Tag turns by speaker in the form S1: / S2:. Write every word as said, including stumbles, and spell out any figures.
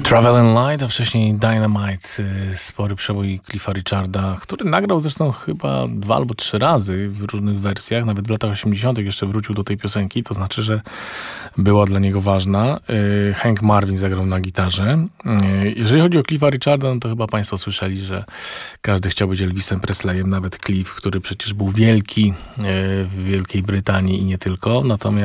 S1: Travelin' Light, a wcześniej Dynamite, spory przebój Cliffa Richarda, który nagrał zresztą chyba dwa albo trzy razy w różnych wersjach, nawet w latach osiemdziesiątych jeszcze wrócił do tej piosenki, to znaczy, że była dla niego ważna. Hank Marvin zagrał na gitarze. Jeżeli chodzi o Cliffa Richarda, no to chyba państwo słyszeli, że każdy chciał być Elvisem Presleyem, nawet Cliff, który przecież był wielki w Wielkiej Brytanii i nie tylko. Natomiast